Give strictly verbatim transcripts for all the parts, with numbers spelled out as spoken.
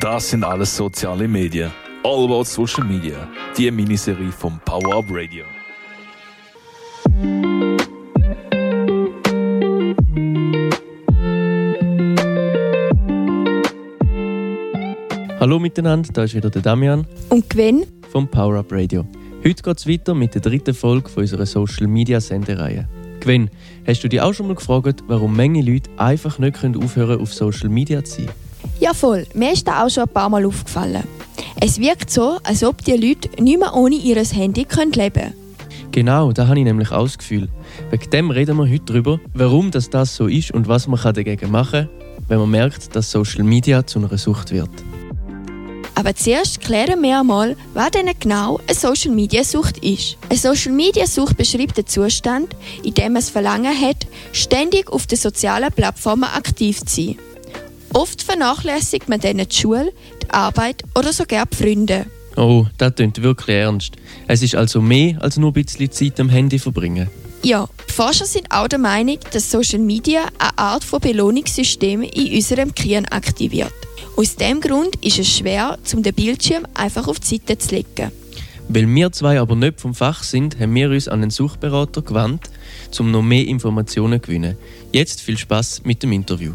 Das sind alles soziale Medien. All about Social Media. Die Miniserie vom Power Up Radio. Hallo miteinander, da ist wieder der Damian und Gwen vom Power Up Radio. Heute geht es weiter mit der dritten Folge von unserer Social Media Sendereihe. Gwen, hast du dich auch schon mal gefragt, warum Menge Leute einfach nicht aufhören können, auf Social Media zu sein? Ja voll, mir ist das auch schon ein paar Mal aufgefallen. Es wirkt so, als ob die Leute nicht mehr ohne ihr Handy leben können. Genau, da habe ich nämlich auch das Gefühl. Wegen dem reden wir heute darüber, warum das, das so ist und was man dagegen machen kann, wenn man merkt, dass Social Media zu einer Sucht wird. Aber zuerst klären wir einmal, was denn genau eine Social-Media-Sucht ist. Eine Social-Media-Sucht beschreibt den Zustand, in dem es Verlangen hat, ständig auf den sozialen Plattformen aktiv zu sein. Oft vernachlässigt man dann die Schule, die Arbeit oder sogar die Freunde. Oh, das klingt wirklich ernst. Es ist also mehr als nur ein bisschen Zeit am Handy verbringen. Ja, die Forscher sind auch der Meinung, dass Social Media eine Art von Belohnungssystem in unserem Gehirn aktiviert. Aus diesem Grund ist es schwer, um den Bildschirm einfach auf die Seite zu legen. Weil wir zwei aber nicht vom Fach sind, haben wir uns an einen Suchberater gewandt, um noch mehr Informationen zu gewinnen. Jetzt viel Spass mit dem Interview.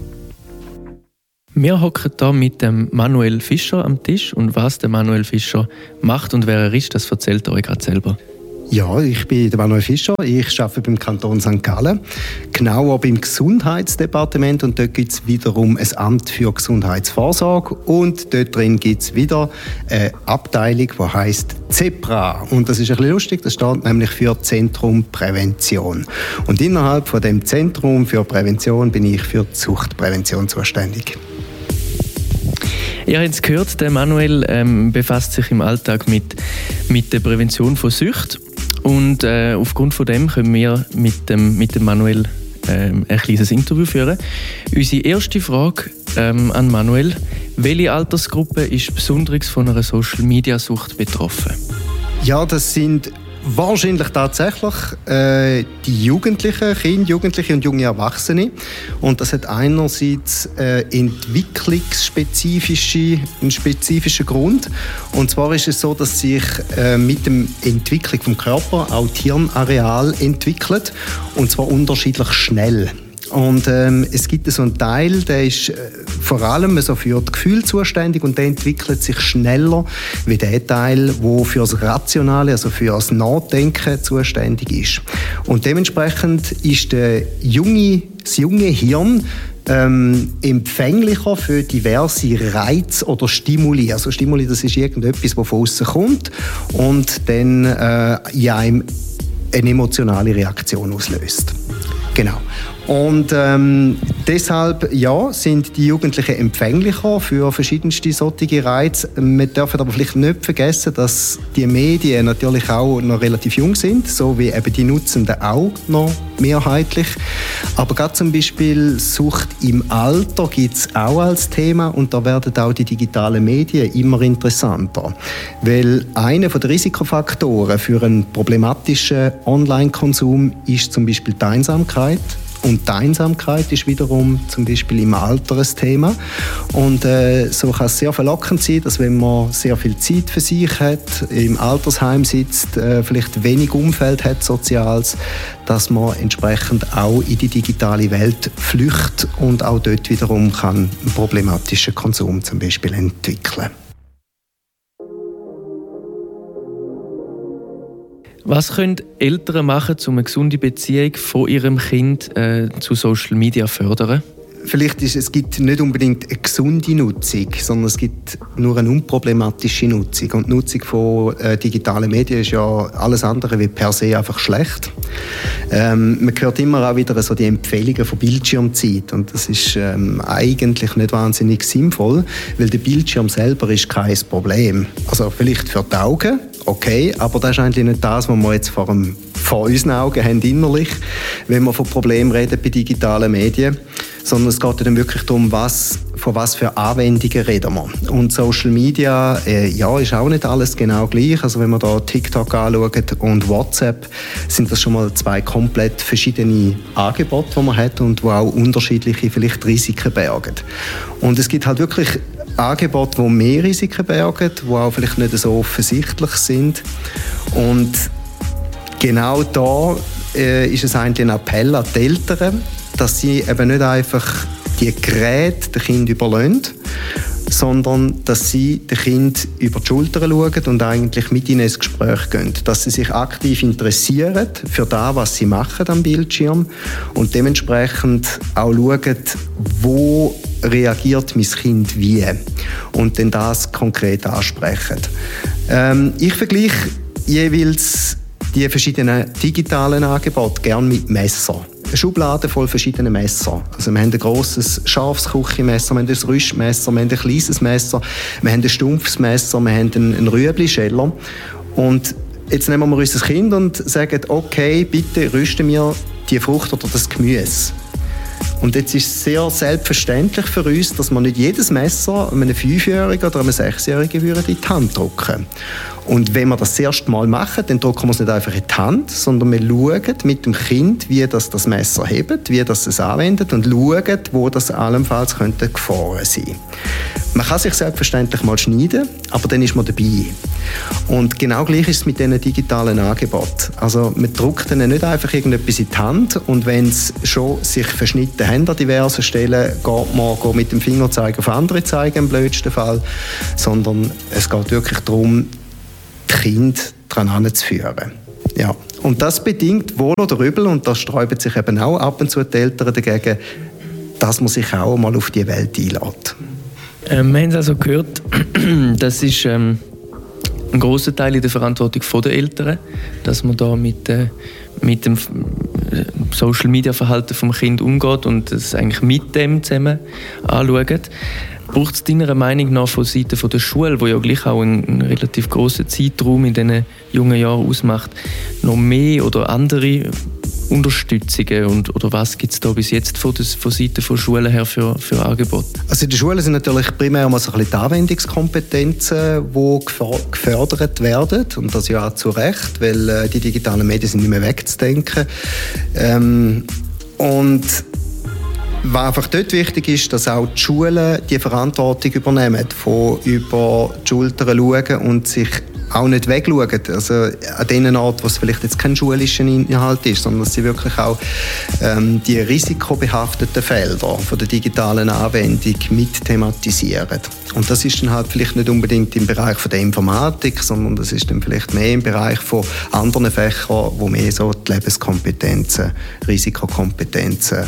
Wir hocken hier mit dem Manuel Fischer am Tisch und was der Manuel Fischer macht und wer er ist, das erzählt er euch gerade selber. Ja, ich bin der Manuel Fischer, ich arbeite beim Kanton Sankt Gallen, genauer beim Gesundheitsdepartement und dort gibt es wiederum ein Amt für Gesundheitsvorsorge und dort drin gibt es wieder eine Abteilung, die heisst ZEPRA und das ist ein bisschen lustig, das steht nämlich für Zentrum Prävention und innerhalb von dem Zentrum für Prävention bin ich für die Suchtprävention zuständig. Ihr habt es gehört, der Manuel ähm, befasst sich im Alltag mit, mit der Prävention von Sucht. Und äh, aufgrund von dem können wir mit dem, mit dem Manuel ähm, ein kleines Interview führen. Unsere erste Frage ähm, an Manuel: Welche Altersgruppe ist besonders von einer Social-Media-Sucht betroffen? Ja, das sind wahrscheinlich tatsächlich äh, die Jugendlichen, Kinder, Jugendliche und junge Erwachsene. Und das hat einerseits äh, entwicklungsspezifische, einen spezifischen Grund. Und zwar ist es so, dass sich äh, mit der Entwicklung des Körpers auch das Hirnareal entwickelt. Und zwar unterschiedlich schnell. Und ähm, es gibt so einen Teil, der ist äh, vor allem so für das Gefühl zuständig und der entwickelt sich schneller wie der Teil, der für das Rationale, also für das Nachdenken zuständig ist. Und dementsprechend ist der junge, das junge Hirn ähm, empfänglicher für diverse Reize oder Stimuli. Also Stimuli, das ist irgendetwas, das von außen kommt und dann äh, in einem eine emotionale Reaktion auslöst. Genau. Und ähm, deshalb ja, sind die Jugendlichen empfänglicher für verschiedenste solche Reize. Wir dürfen aber vielleicht nicht vergessen, dass die Medien natürlich auch noch relativ jung sind, so wie eben die Nutzenden auch noch mehrheitlich. Aber gerade zum Beispiel Sucht im Alter gibt es auch als Thema und da werden auch die digitalen Medien immer interessanter. Weil einer der Risikofaktoren für einen problematischen Online-Konsum ist zum Beispiel die Einsamkeit. Und die Einsamkeit ist wiederum zum Beispiel im Alter ein Thema. Und äh, so kann es sehr verlockend sein, dass wenn man sehr viel Zeit für sich hat, im Altersheim sitzt, äh, vielleicht wenig Umfeld hat, Soziales, dass man entsprechend auch in die digitale Welt flüchtet und auch dort wiederum kann einen problematischen Konsum zum Beispiel entwickeln. Was können Eltern machen, um eine gesunde Beziehung von ihrem Kind äh, zu Social Media fördern? Vielleicht ist es gibt nicht unbedingt eine gesunde Nutzung, sondern es gibt nur eine unproblematische Nutzung. Und die Nutzung von äh, digitalen Medien ist ja alles andere wie per se einfach schlecht. Ähm, man hört immer auch wieder so die Empfehlungen von Bildschirmzeit und das ist ähm, eigentlich nicht wahnsinnig sinnvoll, weil der Bildschirm selber ist kein Problem. Also vielleicht für die Augen, okay, aber das ist eigentlich nicht das, was wir jetzt vor, dem, vor unseren Augen haben innerlich, wenn wir von Problemen reden bei digitalen Medien. Sondern es geht dann wirklich darum, was, von was für Anwendungen reden wir. Und Social Media, äh, ja, ist auch nicht alles genau gleich. Also wenn man da TikTok anschaut und WhatsApp, sind das schon mal zwei komplett verschiedene Angebote, die man hat und die auch unterschiedliche vielleicht Risiken bergen. Und es gibt halt wirklich Angebote, die mehr Risiken bergen, die auch vielleicht nicht so offensichtlich sind. Und genau da äh, ist es eigentlich ein Appell an die Eltern, dass sie eben nicht einfach die Geräte den Kindern überlassen, sondern dass sie den Kind über die Schulter schauen und eigentlich mit ihnen ins Gespräch gehen. Dass sie sich aktiv interessieren für das, was sie machen am Bildschirm und dementsprechend auch schauen, wo reagiert mein Kind wie und dann das konkret ansprechen. Ähm, ich vergleiche jeweils die verschiedenen digitalen Angebote gerne mit Messer. Eine Schublade voll verschiedene Messer. Also wir haben ein grosses Schafsküchenmesser, wir haben ein Rüstmesser, wir haben ein kleines Messer, wir haben ein stumpfes Messer, wir haben einen, einen Rüebli-Scheller. Und jetzt nehmen wir unser Kind und sagen, okay, bitte rüsten wir die Frucht oder das Gemüse. Und jetzt ist es sehr selbstverständlich für uns, dass man nicht jedes Messer einem Fünfjährigen oder einem Sechsjährigen in die Hand drücken. Und wenn wir das das erste Mal machen, dann drücken wir es nicht einfach in die Hand, sondern wir schauen mit dem Kind, wie das, das Messer hebt, wie das es anwendet und schauen, wo das allenfalls könnte Gefahren sein. Man kann sich selbstverständlich mal schneiden, aber dann ist man dabei. Und genau gleich ist es mit diesen digitalen Angeboten. Also man drückt ihnen nicht einfach irgendetwas in die Hand und wenn sie schon sich verschnitten haben an diversen Stellen, geht man geht mit dem Fingerzeiger auf andere zeigen, im blödsten Fall, sondern es geht wirklich darum, die Kinder daran heranzuführen. Ja. Und das bedingt wohl oder übel, und da sträuben sich eben auch ab und zu die Eltern dagegen, dass man sich auch mal auf die Welt einlässt. Ähm, wir haben es also gehört, das ist ähm, ein grosser Teil in der Verantwortung der Eltern, dass man da mit, äh, mit dem Social-Media-Verhalten des Kindes umgeht und es eigentlich mit dem zusammen anschaut. Braucht es deiner Meinung nach von Seiten der Schule, wo ja gleich auch einen, einen relativ grossen Zeitraum in diesen jungen Jahren ausmacht, noch mehr oder andere Unterstützungen und oder was gibt es da bis jetzt von, des, von Seiten der Schulen her für, für Angebote? Also in der Schule sind natürlich primär mal so ein bisschen die Anwendungskompetenzen, die gefördert werden, und das ja auch zu Recht, weil äh, die digitalen Medien sind nicht mehr wegzudenken. Ähm, und was einfach dort wichtig ist, dass auch die Schulen die Verantwortung übernehmen, von über die Schultern schauen und sich auch nicht wegschauen. Also an den Orten, wo es vielleicht jetzt kein schulischer Inhalt ist, sondern dass sie wirklich auch ähm, die risikobehafteten Felder von der digitalen Anwendung mit thematisieren. Und das ist dann halt vielleicht nicht unbedingt im Bereich von der Informatik, sondern das ist dann vielleicht mehr im Bereich von anderen Fächern, wo mehr so die Lebenskompetenzen, Risikokompetenzen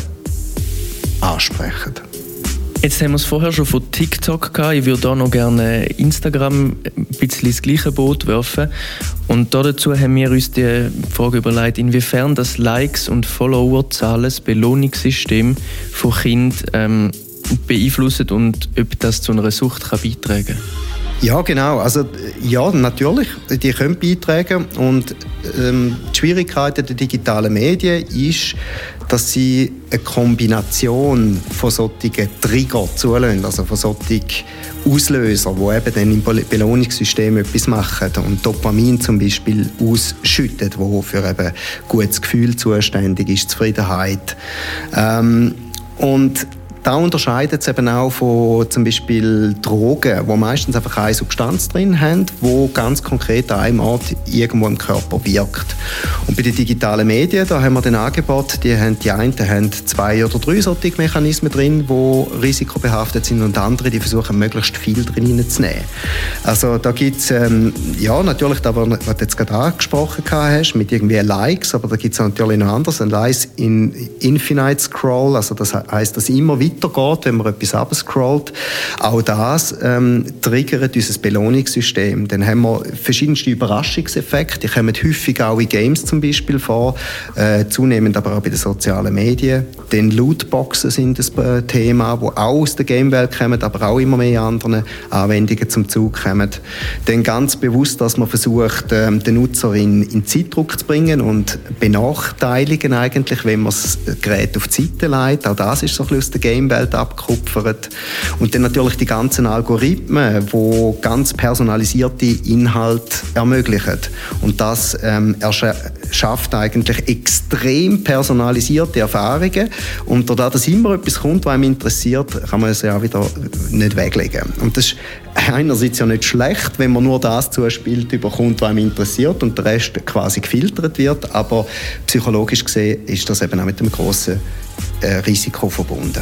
ansprechen. Jetzt haben wir es vorher schon von TikTok gehabt. Ich würde da noch gerne Instagram ein bisschen ins gleiche Boot werfen. Und dazu haben wir uns die Frage überlegt, inwiefern das Likes- und Followerzahlen das Belohnungssystem von Kindern ähm, beeinflusst und ob das zu einer Sucht kann beitragen kann. Ja, genau. Also, ja, natürlich, die können beitragen. Und ähm, die Schwierigkeit der digitalen Medien ist, dass sie eine Kombination von solchen Trigger zulassen, also von solchen Auslösern, die eben dann im Belohnungssystem etwas machen und Dopamin zum Beispiel ausschüttet, wo für eben gutes Gefühl zuständig ist, Zufriedenheit. Ähm, und da unterscheidet es eben auch von zum Beispiel Drogen, die meistens einfach eine Substanz drin haben, die ganz konkret an einem Ort irgendwo im Körper wirkt. Und bei den digitalen Medien, da haben wir den Angebot, die, haben, die einen haben zwei oder drei solche Mechanismen drin, die risikobehaftet sind, und andere, die versuchen, möglichst viel drin reinzunehmen. Also da gibt es, ähm, ja, natürlich, da, was du jetzt gerade angesprochen hast, mit irgendwie Likes, aber da gibt es natürlich noch anderes, ein Likes in Infinite Scroll, also das heisst, dass immer weitergeht, wenn man etwas abscrollt. Auch das ähm, triggert unser Belohnungssystem. Dann haben wir verschiedenste Überraschungseffekte. Die kommen häufig auch in Games zum Beispiel vor, äh, zunehmend aber auch bei den sozialen Medien. Dann Lootboxen sind ein Thema, die auch aus der Gamewelt kommen, aber auch immer mehr anderen Anwendungen zum Zug kommen. Dann ganz bewusst, dass man versucht, ähm, den Nutzer in, in Zeitdruck zu bringen und benachteiligen eigentlich, wenn man das Gerät auf die Seite legt. Auch das ist so ein bisschen aus der Gamewelt Filmwelt abkupfert. Und dann natürlich die ganzen Algorithmen, die ganz personalisierte Inhalte ermöglichen. Und das ähm, schafft eigentlich extrem personalisierte Erfahrungen. Und dadurch, dass immer etwas kommt, was einem interessiert, kann man es ja auch wieder nicht weglegen. Und das ist einerseits ja nicht schlecht, wenn man nur das zuspielt überkommt, was einem interessiert und der Rest quasi gefiltert wird, aber psychologisch gesehen ist das eben auch mit einem grossen äh, Risiko verbunden.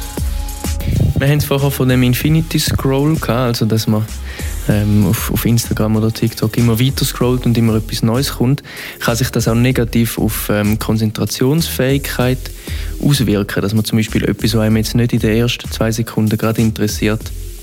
Wir haben es vorher von dem Infinity Scroll gehabt, also dass man ähm, auf, auf Instagram oder TikTok immer weiter scrollt und immer etwas Neues kommt. Kann sich das auch negativ auf ähm, Konzentrationsfähigkeit auswirken, dass man zum Beispiel etwas, was einem jetzt nicht in den ersten zwei Sekunden gerade interessiert,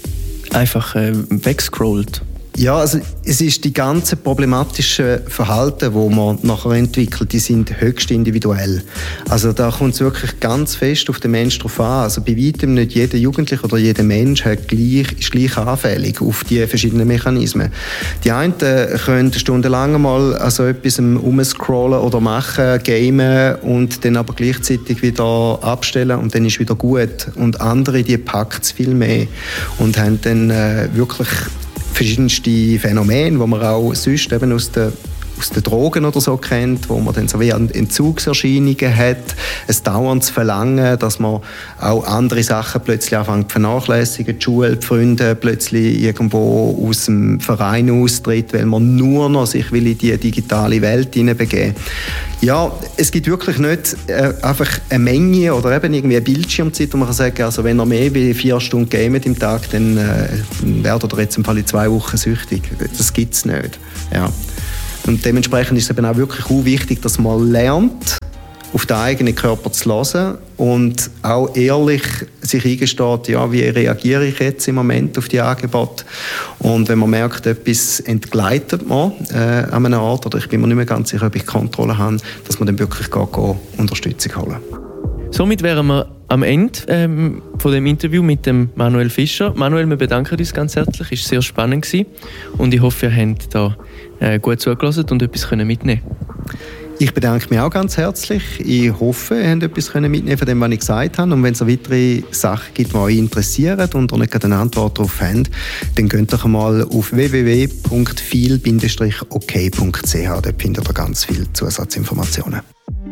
einfach äh, wegscrollt? Ja, also es ist die ganzen problematischen Verhalten, die man nachher entwickelt, die sind höchst individuell. Also da kommt es wirklich ganz fest auf den Menschen drauf an. Also bei weitem nicht jeder Jugendliche oder jeder Mensch hat gleich, ist gleich anfällig auf die verschiedenen Mechanismen. Die einen können stundenlang mal also etwas umscrollen oder machen, gamen und dann aber gleichzeitig wieder abstellen und dann ist wieder gut. Und andere, die packt es viel mehr und haben dann äh, wirklich verschiedenste Phänomene, die man auch sonst eben aus den, aus den Drogen oder so kennt, wo man dann so wie Entzugserscheinungen hat, ein dauerndes Verlangen, dass man auch andere Sachen plötzlich anfängt zu vernachlässigen, die Schule, die Freunde plötzlich irgendwo aus dem Verein austritt, weil man nur noch sich will in die digitale Welt hineinbegeben. Ja, es gibt wirklich nicht äh, einfach eine Menge oder eben irgendwie eine Bildschirmzeit, wo man kann sagen, also wenn er mehr als vier Stunden gamet im Tag, dann äh, werdet ihr jetzt im Fall in zwei Wochen süchtig. Das gibt es nicht. Ja. Und dementsprechend ist es eben auch wirklich auch wichtig, dass man lernt, auf den eigenen Körper zu hören und auch ehrlich sich eingesteht, ja, wie reagiere ich jetzt im Moment auf die Angebote. Und wenn man merkt, etwas entgleitet man äh, an einem Ort, oder ich bin mir nicht mehr ganz sicher, ob ich Kontrolle habe, dass man dann wirklich geht, geht, Unterstützung holen. Somit wären wir am Ende ähm, von dem Interview mit dem Manuel Fischer. Manuel, wir bedanken uns ganz herzlich, es war sehr spannend gewesen. Und ich hoffe, ihr habt da äh, gut zugehört und etwas mitnehmen können. Ich bedanke mich auch ganz herzlich. Ich hoffe, ihr habt etwas mitnehmen von dem, was ich gesagt habe. Und wenn es weitere Sachen gibt, die euch interessieren und ihr nicht eine Antwort darauf habt, dann geht doch einmal auf w w w punkt feel Bindestrich ok punkt c h. Dort findet ihr ganz viele Zusatzinformationen.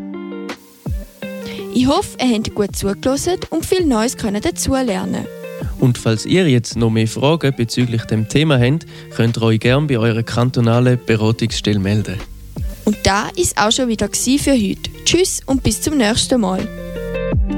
Ich hoffe, ihr habt gut zugehört und viel Neues dazulernen. Und falls ihr jetzt noch mehr Fragen bezüglich dem Thema habt, könnt ihr euch gerne bei eurer kantonalen Beratungsstelle melden. Und das war auch schon wieder für heute. Tschüss und bis zum nächsten Mal.